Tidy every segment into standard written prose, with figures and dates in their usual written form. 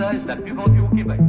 française la plus vendue au Québec.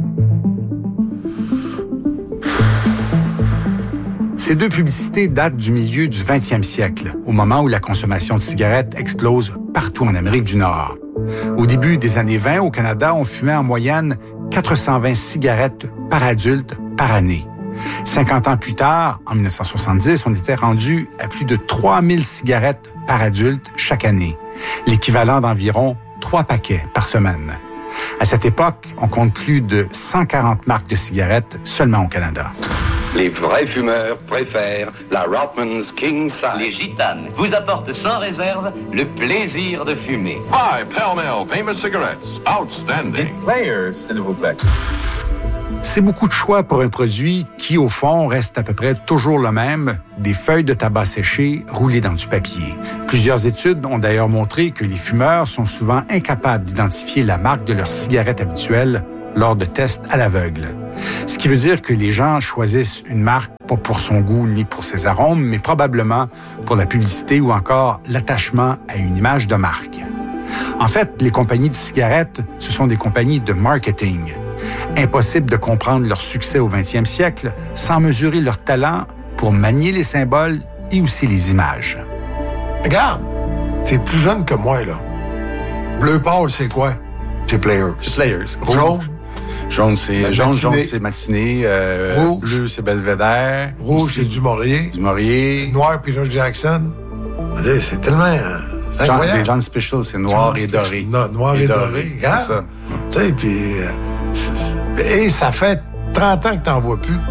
Ces deux publicités datent du milieu du 20e siècle, au moment où la consommation de cigarettes explose partout en Amérique du Nord. Au début des années 20, au Canada, on fumait en moyenne 420 cigarettes par adulte par année. 50 ans plus tard, en 1970, on était rendu à plus de 3000 cigarettes par adulte chaque année, l'équivalent d'environ 3 paquets par semaine. À cette époque, on compte plus de 140 marques de cigarettes seulement au Canada. Les vrais fumeurs préfèrent la Rothmans King Size. Les Gitanes vous apportent sans réserve le plaisir de fumer. 5 Pall-Mall Famous Cigarettes. Outstanding. Players, s'il vous plaît. C'est beaucoup de choix pour un produit qui, au fond, reste à peu près toujours le même, des feuilles de tabac séchées roulées dans du papier. Plusieurs études ont d'ailleurs montré que les fumeurs sont souvent incapables d'identifier la marque de leur cigarette habituelle lors de tests à l'aveugle. Ce qui veut dire que les gens choisissent une marque pas pour son goût ni pour ses arômes, mais probablement pour la publicité ou encore l'attachement à une image de marque. En fait, les compagnies de cigarettes, ce sont des compagnies de marketing. Impossible de comprendre leur succès au 20e siècle sans mesurer leur talent pour manier les symboles et aussi les images. Regarde, t'es plus jeune que moi, là. Bleu pâle, c'est quoi? C'est Players. C'est Players. Jaune? Jaune, c'est Matinée. Rouge. Bleu, c'est Belvédère. Rouge, aussi, c'est Dumouriez. Dumouriez. Noir, Peter Jackson. C'est tellement... c'est incroyable. Les John Special, c'est noir et doré. Noir et doré. Regarde. C'est ça. Tu sais, puis... et ça fait 30 ans que t'en vois plus.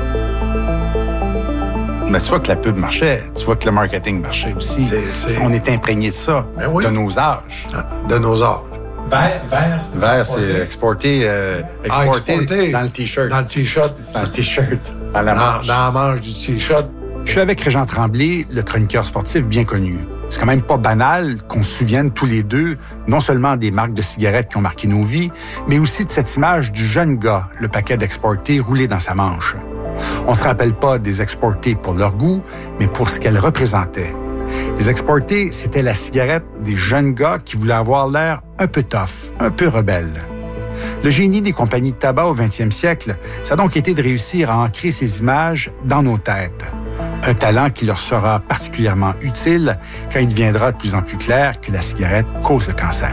Mais tu vois que la pub marchait. Tu vois que le marketing marchait aussi. On est imprégné de ça. Ben oui. De nos âges. De nos âges. Vert, c'est exporté dans le T-shirt. Dans le T-shirt. Dans le T-shirt. Dans la manche. Dans la manche du T-shirt. Je suis avec Régent Tremblay, le chroniqueur sportif bien connu. C'est quand même pas banal qu'on se souvienne tous les deux non seulement des marques de cigarettes qui ont marqué nos vies, mais aussi de cette image du jeune gars, le paquet d'exportés roulé dans sa manche. On se rappelle pas des exportés pour leur goût, mais pour ce qu'elles représentaient. Les exportés, c'était la cigarette des jeunes gars qui voulaient avoir l'air un peu tough, un peu rebelle. Le génie des compagnies de tabac au 20e siècle, ça a donc été de réussir à ancrer ces images dans nos têtes. Un talent qui leur sera particulièrement utile quand il deviendra de plus en plus clair que la cigarette cause le cancer.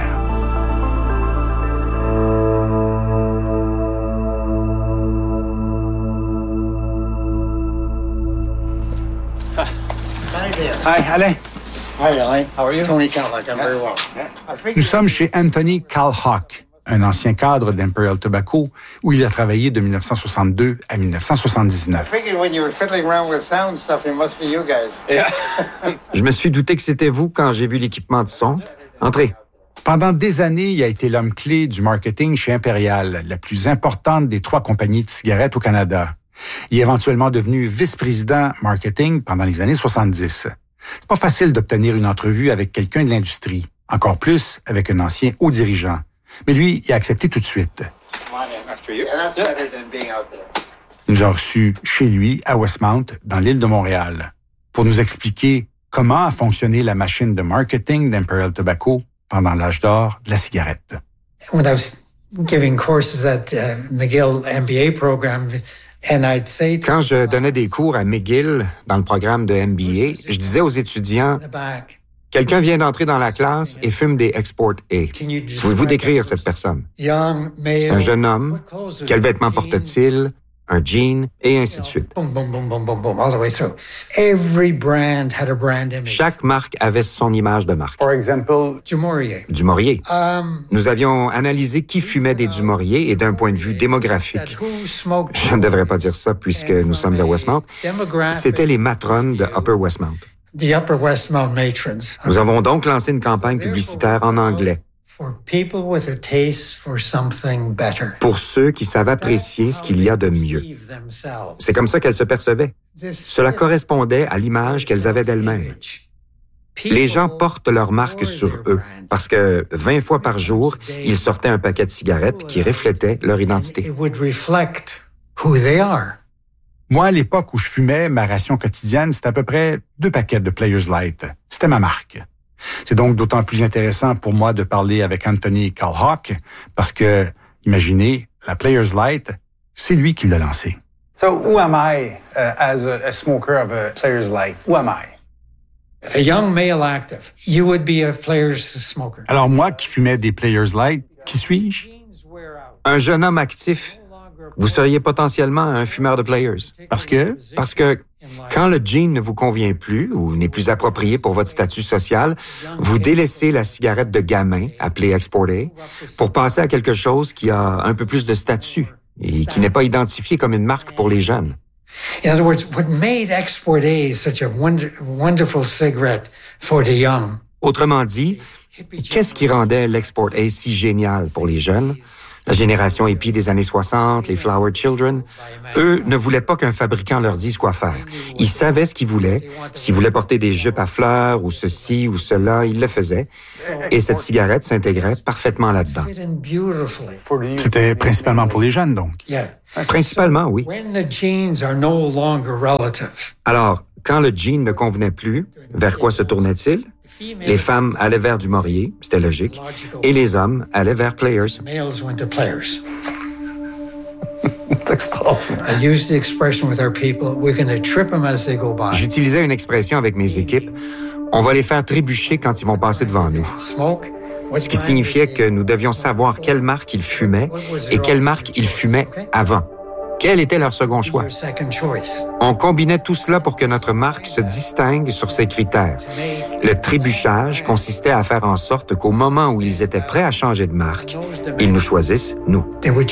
Hi, Alain. Hi, Alain. How are you? Tony Calhock. I'm very well. Nous sommes chez Anthony Calhock, un ancien cadre d'Imperial Tobacco, où il a travaillé de 1962 à 1979. Je me suis douté que c'était vous quand j'ai vu l'équipement de son. Entrez. Pendant des années, il a été l'homme clé du marketing chez Imperial, la plus importante des 3 compagnies de cigarettes au Canada. Il est éventuellement devenu vice-président marketing pendant les années 70. C'est pas facile d'obtenir une entrevue avec quelqu'un de l'industrie, encore plus avec un ancien haut dirigeant. Mais lui, il a accepté tout de suite. Il nous a reçus chez lui, à Westmount, dans l'île de Montréal, pour nous expliquer comment a fonctionné la machine de marketing d'Imperial Tobacco pendant l'âge d'or de la cigarette. When I was giving courses at McGill MBA program, quand je donnais des cours à McGill dans le programme de MBA, je disais aux étudiants, quelqu'un vient d'entrer dans la classe et fume des Export A. Pouvez-vous décrire cette personne? C'est un jeune homme. Quels vêtements porte-t-il? Un jean, et ainsi de suite. Chaque marque avait son image de marque. Par exemple, Dumouriez. Nous avions analysé qui fumait des Dumouriez et d'un point de vue démographique. Je ne devrais pas dire ça puisque nous sommes à Westmount. C'était les matrones de Upper Westmount. Nous avons donc lancé une campagne publicitaire en anglais. Pour ceux qui savent apprécier ce qu'il y a de mieux. C'est comme ça qu'elles se percevaient. Cela correspondait à l'image qu'elles avaient d'elles-mêmes. Les gens portent leur marque sur eux parce que 20 fois par jour, ils sortaient un paquet de cigarettes qui reflétait leur identité. Moi, à l'époque où je fumais, ma ration quotidienne, c'était à peu près 2 paquets de Players Light. C'était ma marque. C'est donc d'autant plus intéressant pour moi de parler avec Anthony Calhock parce que Imaginez, la Players Light, c'est lui qui l'a lancé. So, who am I as a smoker of a Players Light? Who am I? A young male active. You would be a Players smoker. Alors moi qui fumais des Players Light, qui suis-je? Un jeune homme actif. Vous seriez potentiellement un fumeur de Players. Parce que quand le jean ne vous convient plus ou n'est plus approprié pour votre statut social, vous délaissez la cigarette de gamin, appelée Export A, pour passer à quelque chose qui a un peu plus de statut et qui n'est pas identifié comme une marque pour les jeunes. In other words, what made Export A such a wonderful cigarette for the young? Autrement dit, qu'est-ce qui rendait l'Export A si génial pour les jeunes? La génération hippie des années 60, les Flower Children, eux ne voulaient pas qu'un fabricant leur dise quoi faire. Ils savaient ce qu'ils voulaient. S'ils voulaient porter des jupes à fleurs ou ceci ou cela, ils le faisaient. Et cette cigarette s'intégrait parfaitement là-dedans. C'était principalement pour les jeunes, donc. Principalement, oui. Alors, quand le jean ne convenait plus, vers quoi se tournait-il? Les femmes allaient vers du Morier, c'était logique, et les hommes allaient vers Players. C'est extraordinaire. J'utilisais une expression avec mes équipes, on va les faire trébucher quand ils vont passer devant nous. Ce qui signifiait que nous devions savoir quelle marque ils fumaient et quelle marque ils fumaient avant. Quel était leur second choix? On combinait tout cela pour que notre marque se distingue sur ces critères. Le trébuchage consistait à faire en sorte qu'au moment où ils étaient prêts à changer de marque, ils nous choisissent, nous.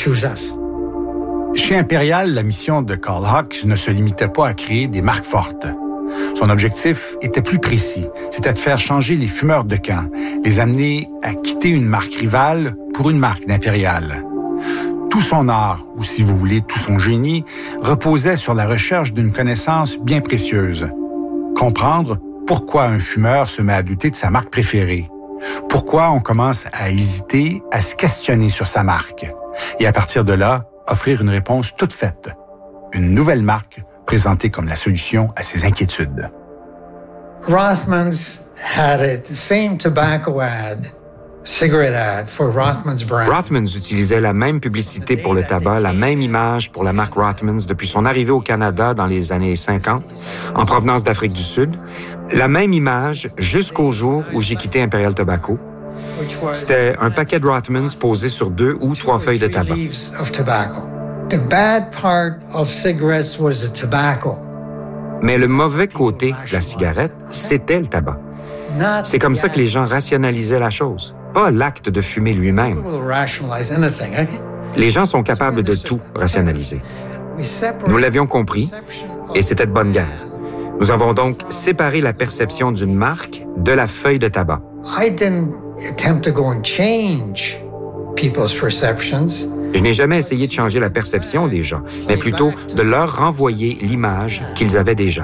Chez Imperial, la mission de Carl Hawks ne se limitait pas à créer des marques fortes. Son objectif était plus précis. C'était de faire changer les fumeurs de camp, les amener à quitter une marque rivale pour une marque d'Imperial. Tout son art, ou si vous voulez, tout son génie, reposait sur la recherche d'une connaissance bien précieuse. Comprendre pourquoi un fumeur se met à douter de sa marque préférée. Pourquoi on commence à hésiter, à se questionner sur sa marque. Et à partir de là, offrir une réponse toute faite. Une nouvelle marque présentée comme la solution à ses inquiétudes. Rothmans had the same tobacco ad. Cigarette ad for Rothmans brand. Rothmans utilisait la même publicité pour le tabac, la même image pour la marque Rothmans depuis son arrivée au Canada dans les années 50, en provenance d'Afrique du Sud. La même image jusqu'au jour où j'ai quitté Imperial Tobacco. C'était un paquet de Rothmans posé sur 2 ou 3 feuilles de tabac. The bad part of cigarettes was the tobacco. Mais le mauvais côté de la cigarette, c'était le tabac. C'est comme ça que les gens rationalisaient la chose, pas l'acte de fumer lui-même. Les gens sont capables de tout rationaliser. Nous l'avions compris, et c'était de bonne guerre. Nous avons donc séparé la perception d'une marque de la feuille de tabac. Je n'ai jamais essayé de changer la perception des gens, mais plutôt de leur renvoyer l'image qu'ils avaient déjà.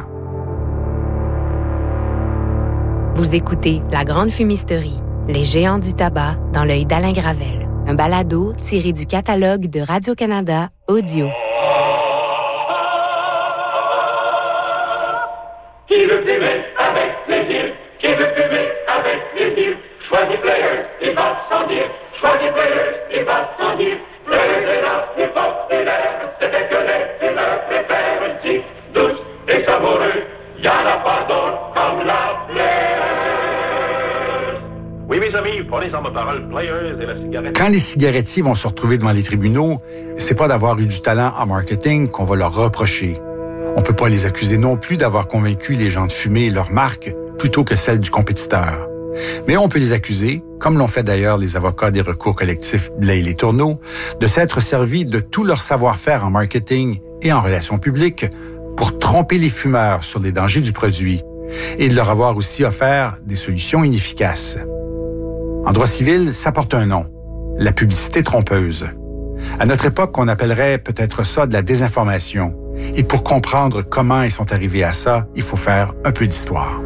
Vous écoutez La Grande Fumisterie, les géants du tabac dans l'œil d'Alain Gravel, un balado tiré du catalogue de Radio-Canada Audio. Qui veut fumer avec plaisir? Qui veut fumer avec plaisir? Choisis Players, il va sans dire. Choisis Players, il va sans dire. Players est la plus populaire, c'est que les fumeurs préfèrent une petite douce et savoureuse. Y'en a pas d'autre comme la Players. Oui, mes amis, prenez en ma parole, Players et la cigarette. Quand les cigarettiers vont se retrouver devant les tribunaux, c'est pas d'avoir eu du talent en marketing qu'on va leur reprocher. On peut pas les accuser non plus d'avoir convaincu les gens de fumer leur marque plutôt que celle du compétiteur. Mais on peut les accuser, comme l'ont fait d'ailleurs les avocats des recours collectifs Blais et Tourneau, de s'être servis de tout leur savoir-faire en marketing et en relations publiques pour tromper les fumeurs sur les dangers du produit et de leur avoir aussi offert des solutions inefficaces. En droit civil, ça porte un nom, la publicité trompeuse. À notre époque, on appellerait peut-être ça de la désinformation. Et pour comprendre comment ils sont arrivés à ça, il faut faire un peu d'histoire.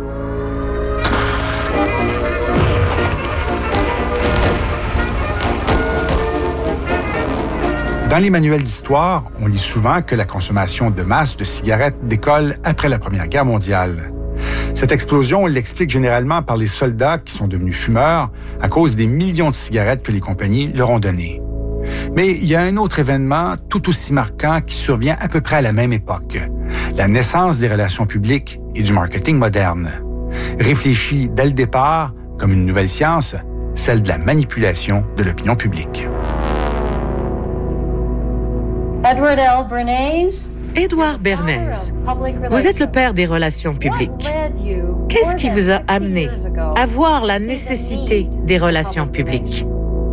Dans les manuels d'histoire, on lit souvent que la consommation de masse de cigarettes décolle après la Première Guerre mondiale. Cette explosion, on l'explique généralement par les soldats qui sont devenus fumeurs à cause des millions de cigarettes que les compagnies leur ont données. Mais il y a un autre événement tout aussi marquant qui survient à peu près à la même époque. La naissance des relations publiques et du marketing moderne. Réfléchi dès le départ comme une nouvelle science, celle de la manipulation de l'opinion publique. Edward L. Bernays. Édouard Bernays, vous êtes le père des relations publiques. Qu'est-ce qui vous a amené à voir la nécessité des relations publiques?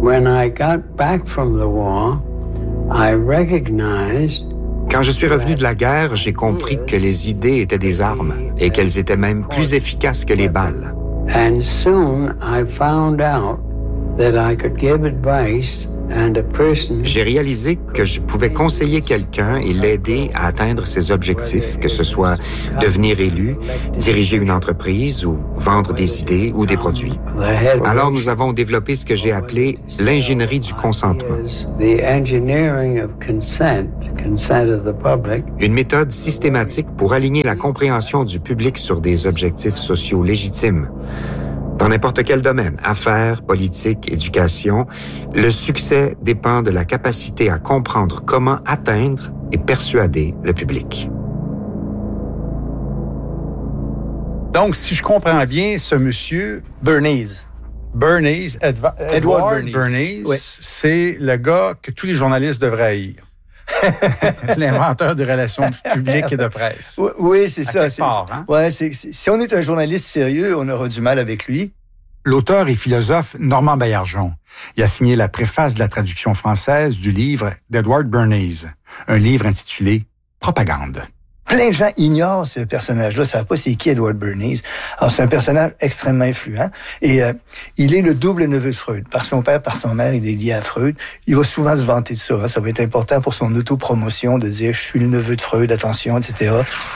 Quand je suis revenu de la guerre, j'ai compris que les idées étaient des armes et qu'elles étaient même plus efficaces que les balles. And soon I found out that I could give advice. J'ai réalisé que je pouvais conseiller quelqu'un et l'aider à atteindre ses objectifs, que ce soit devenir élu, diriger une entreprise ou vendre des idées ou des produits. Alors nous avons développé ce que j'ai appelé l'ingénierie du consentement. Une méthode systématique pour aligner la compréhension du public sur des objectifs sociaux légitimes. Dans n'importe quel domaine, affaires, politique, éducation, le succès dépend de la capacité à comprendre comment atteindre et persuader le public. Donc, si je comprends bien, ce monsieur... Bernays, Edward Bernays, oui. C'est le gars que tous les journalistes devraient haïr. L'inventeur de relations publiques et de presse. Oui, c'est ça. Si on est un journaliste sérieux, on aura du mal avec lui. L'auteur et philosophe Normand Baillargeon. Il a signé la préface de la traduction française du livre d'Edward Bernays, un livre intitulé « Propagande ». Plein de gens ignorent ce personnage-là, ne savent pas c'est qui Edward Bernays. Alors, c'est un personnage extrêmement influent et il est le double neveu de Freud. Par son père, par son mère, il est lié à Freud. Il va souvent se vanter de ça. Hein. Ça va être important pour son autopromotion de dire « je suis le neveu de Freud, attention », etc.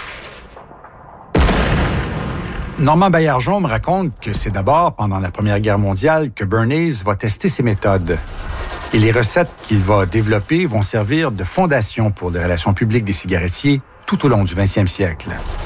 Normand Baillargeon me raconte que c'est d'abord pendant la Première Guerre mondiale que Bernays va tester ses méthodes. Et les recettes qu'il va développer vont servir de fondation pour les relations publiques des cigarettiers tout au long du 20e siècle.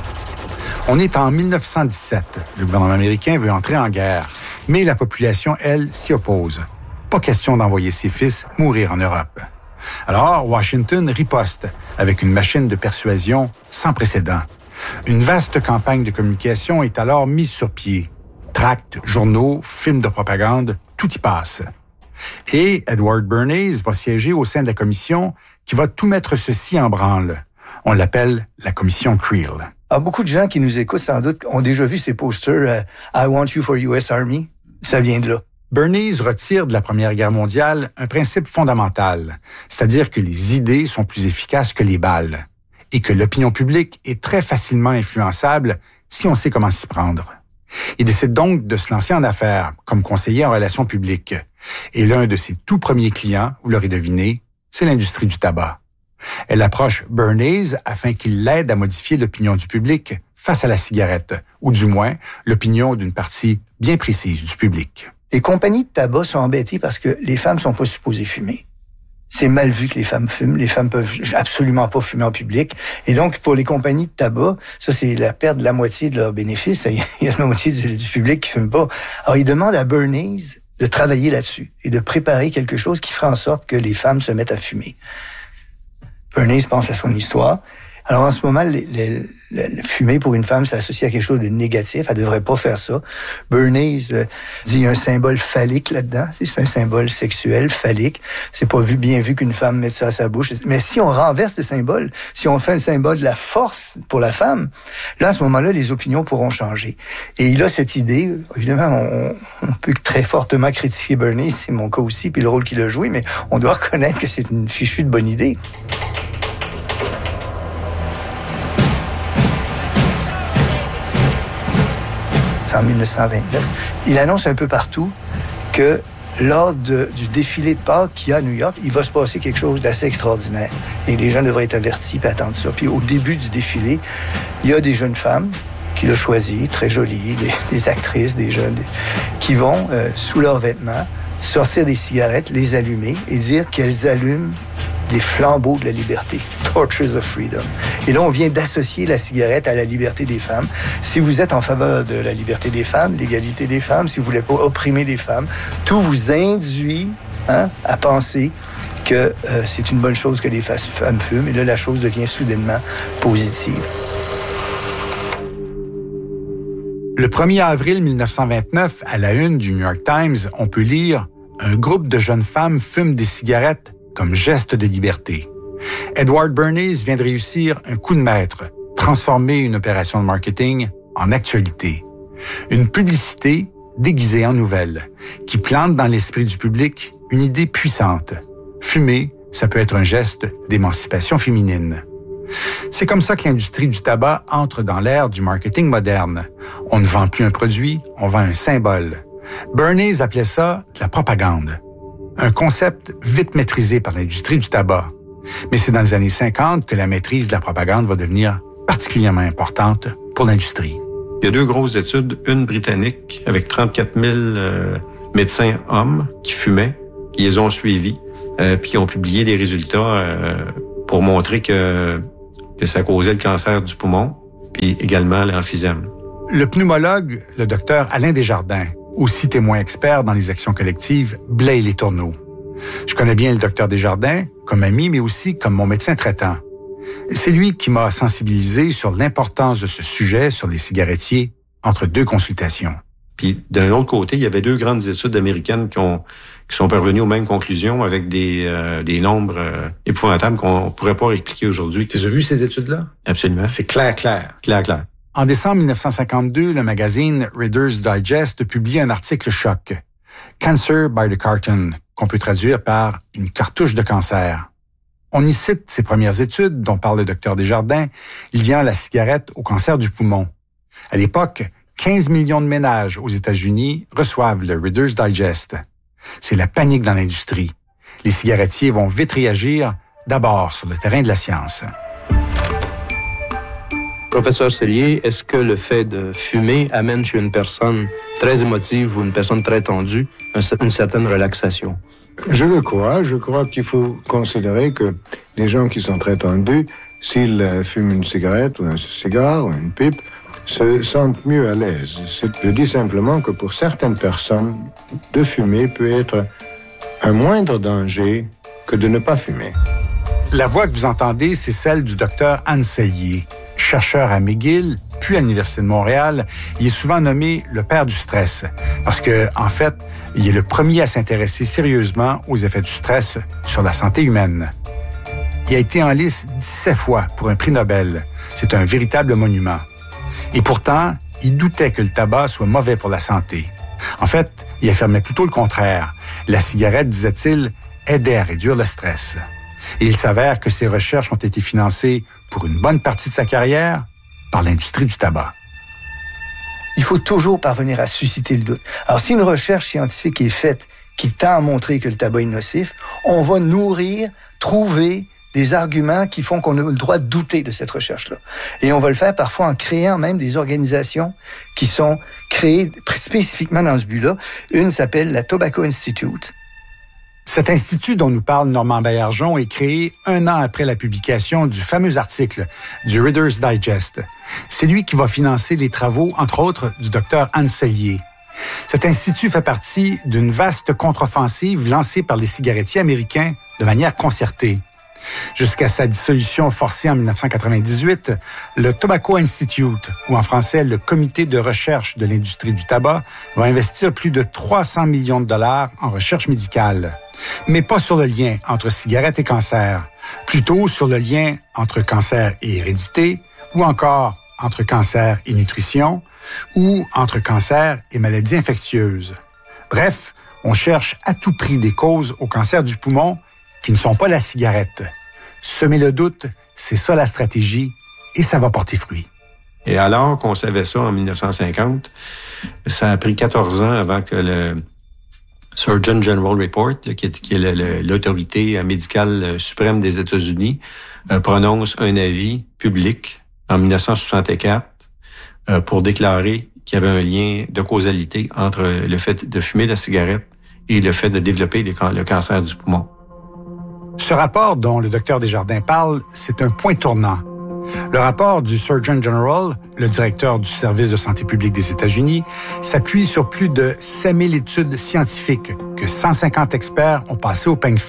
On est en 1917. Le gouvernement américain veut entrer en guerre, mais la population, elle, s'y oppose. Pas question d'envoyer ses fils mourir en Europe. Alors, Washington riposte avec une machine de persuasion sans précédent. Une vaste campagne de communication est alors mise sur pied. Tracts, journaux, films de propagande, tout y passe. Et Edward Bernays va siéger au sein de la commission qui va tout mettre ceci en branle. On l'appelle la commission Creel. Alors, beaucoup de gens qui nous écoutent, sans doute, ont déjà vu ces posters I want you for US Army. Ça vient de là. Bernays retire de la Première Guerre mondiale un principe fondamental, c'est-à-dire que les idées sont plus efficaces que les balles et que l'opinion publique est très facilement influençable si on sait comment s'y prendre. Il décide donc de se lancer en affaires comme conseiller en relations publiques. Et l'un de ses tout premiers clients, vous l'aurez deviné, c'est l'industrie du tabac. Elle approche Bernays afin qu'il l'aide à modifier l'opinion du public face à la cigarette, ou du moins l'opinion d'une partie bien précise du public. Les compagnies de tabac sont embêtées parce que les femmes sont pas supposées fumer. C'est mal vu que les femmes fument. Les femmes peuvent absolument pas fumer en public. Et donc, pour les compagnies de tabac, ça, c'est la perte de la moitié de leurs bénéfices. Il y a la moitié du public qui fume pas. Alors, ils demandent à Bernays de travailler là-dessus et de préparer quelque chose qui ferait en sorte que les femmes se mettent à fumer. Bernays pense à son histoire. Alors, en ce moment, le fumer pour une femme, c'est associé à quelque chose de négatif. Elle devrait pas faire ça. Bernays dit il y a un symbole phallique là-dedans. C'est un symbole sexuel, phallique. C'est pas bien vu qu'une femme mette ça à sa bouche. Mais si on renverse le symbole, si on fait un symbole de la force pour la femme, là, à ce moment-là, les opinions pourront changer. Et il a cette idée. Évidemment, on peut très fortement critiquer Bernays, c'est mon cas aussi, puis le rôle qu'il a joué, mais on doit reconnaître que c'est une fichue de bonne idée. En 1929, il annonce un peu partout que lors du défilé de Pâques qu'il y a à New York, il va se passer quelque chose d'assez extraordinaire. Et les gens devraient être avertis et attendre ça. Puis au début du défilé, il y a des jeunes femmes qu'il a choisies, très jolies, des actrices, des jeunes, qui vont, sous leurs vêtements, sortir des cigarettes, les allumer et dire qu'elles allument des flambeaux de la liberté. Torches of Freedom. Et là, on vient d'associer la cigarette à la liberté des femmes. Si vous êtes en faveur de la liberté des femmes, l'égalité des femmes, si vous voulez pas opprimer les femmes, tout vous induit à penser que c'est une bonne chose que les femmes fument. Et là, la chose devient soudainement positive. Le 1er avril 1929, à la une du New York Times, on peut lire « Un groupe de jeunes femmes fument des cigarettes comme geste de liberté ». Edward Bernays vient de réussir un coup de maître, transformer une opération de marketing en actualité. Une publicité déguisée en nouvelle, qui plante dans l'esprit du public une idée puissante. Fumer, ça peut être un geste d'émancipation féminine. C'est comme ça que l'industrie du tabac entre dans l'ère du marketing moderne. On ne vend plus un produit, on vend un symbole. Bernays appelait ça de la propagande. Un concept vite maîtrisé par l'industrie du tabac. Mais c'est dans les années 50 que la maîtrise de la propagande va devenir particulièrement importante pour l'industrie. Il y a 2 grosses études, une britannique avec 34 000 médecins hommes qui fumaient, qui les ont suivis, puis qui ont publié des résultats pour montrer que ça causait le cancer du poumon, puis également l'emphysème. Le pneumologue, le docteur Alain Desjardins, aussi témoin expert dans les actions collectives, blaye les tourneaux. Je connais bien le docteur Desjardins, comme ami, mais aussi comme mon médecin traitant. C'est lui qui m'a sensibilisé sur l'importance de ce sujet sur les cigarettiers entre 2 consultations. Puis d'un autre côté, il y avait 2 grandes études américaines qui sont parvenues aux mêmes conclusions avec des nombres épouvantables qu'on pourrait pas expliquer aujourd'hui. Tu as vu ces études-là? Absolument. C'est clair. Clair. En décembre 1952, le magazine Reader's Digest publie un article choc, « Cancer by the Carton », qu'on peut traduire par « une cartouche de cancer ». On y cite ses premières études, dont parle le docteur Desjardins, liant la cigarette au cancer du poumon. À l'époque, 15 millions de ménages aux États-Unis reçoivent le Reader's Digest. C'est la panique dans l'industrie. Les cigarettiers vont vite réagir, d'abord sur le terrain de la science. Professeur Cellier, est-ce que le fait de fumer amène chez une personne très émotive ou une personne très tendue une certaine relaxation? Je le crois. Je crois qu'il faut considérer que les gens qui sont très tendus, s'ils fument une cigarette ou un cigare ou une pipe, se sentent mieux à l'aise. Je dis simplement que pour certaines personnes, de fumer peut être un moindre danger que de ne pas fumer. La voix que vous entendez, c'est celle du docteur Anne Cellier. Chercheur à McGill, puis à l'Université de Montréal, il est souvent nommé le père du stress, parce que, en fait, il est le premier à s'intéresser sérieusement aux effets du stress sur la santé humaine. Il a été en lice 17 fois pour un prix Nobel. C'est un véritable monument. Et pourtant, il doutait que le tabac soit mauvais pour la santé. En fait, il affirmait plutôt le contraire. La cigarette, disait-il, aidait à réduire le stress. Et il s'avère que ses recherches ont été financées pour une bonne partie de sa carrière par l'industrie du tabac. Il faut toujours parvenir à susciter le doute. Alors, si une recherche scientifique est faite qui tend à montrer que le tabac est nocif, on va nourrir, trouver des arguments qui font qu'on a le droit de douter de cette recherche-là. Et on va le faire parfois en créant même des organisations qui sont créées spécifiquement dans ce but-là. Une s'appelle la Tobacco Institute. Cet institut dont nous parle Normand Baillargeon est créé 1 an après la publication du fameux article du Reader's Digest. C'est lui qui va financer les travaux, entre autres, du docteur Anne Cellier. Cet institut fait partie d'une vaste contre-offensive lancée par les cigarettiers américains de manière concertée. Jusqu'à sa dissolution forcée en 1998, le Tobacco Institute, ou en français le Comité de recherche de l'industrie du tabac, va investir plus de 300 millions de dollars en recherche médicale. Mais pas sur le lien entre cigarette et cancer, plutôt sur le lien entre cancer et hérédité, ou encore entre cancer et nutrition, ou entre cancer et maladies infectieuses. Bref, on cherche à tout prix des causes au cancer du poumon qui ne sont pas la cigarette. Semer le doute, c'est ça la stratégie, et ça va porter fruit. Et alors qu'on savait ça en 1950, ça a pris 14 ans avant que le Surgeon General Report, qui est l'autorité médicale suprême des États-Unis, prononce un avis public en 1964 pour déclarer qu'il y avait un lien de causalité entre le fait de fumer la cigarette et le fait de développer le cancer du poumon. Ce rapport dont le docteur Desjardins parle, c'est un point tournant. Le rapport du Surgeon General, le directeur du service de santé publique des États-Unis, s'appuie sur plus de 5000 études scientifiques que 150 experts ont passées au peigne fin.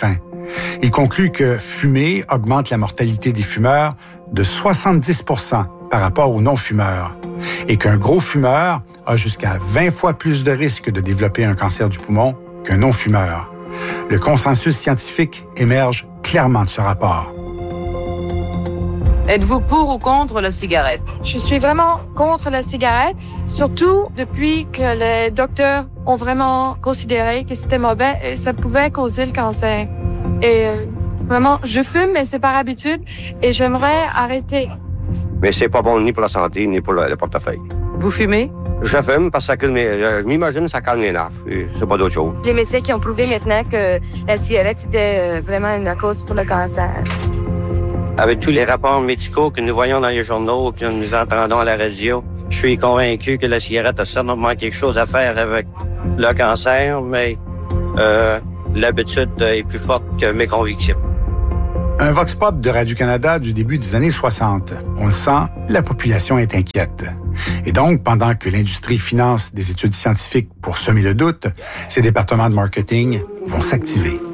Il conclut que fumer augmente la mortalité des fumeurs de 70 % par rapport aux non-fumeurs et qu'un gros fumeur a jusqu'à 20 fois plus de risques de développer un cancer du poumon qu'un non-fumeur. Le consensus scientifique émerge clairement de ce rapport. Êtes-vous pour ou contre la cigarette? Je suis vraiment contre la cigarette, surtout depuis que les docteurs ont vraiment considéré que c'était mauvais et ça pouvait causer le cancer. Et vraiment, je fume, mais c'est par habitude et j'aimerais arrêter. Mais c'est pas bon ni pour la santé, ni pour le portefeuille. Vous fumez? Je fume parce que je m'imagine ça calme les nerfs. C'est pas d'autre chose. Les médecins qui ont prouvé maintenant que la cigarette, c'était vraiment une cause pour le cancer. Avec tous les rapports médicaux que nous voyons dans les journaux, que nous entendons à la radio, je suis convaincu que la cigarette a certainement quelque chose à faire avec le cancer, mais l'habitude est plus forte que mes convictions. Un vox pop de Radio-Canada du début des années 60. On le sent, la population est inquiète. Et donc, pendant que l'industrie finance des études scientifiques pour semer le doute, ces départements de marketing vont s'activer.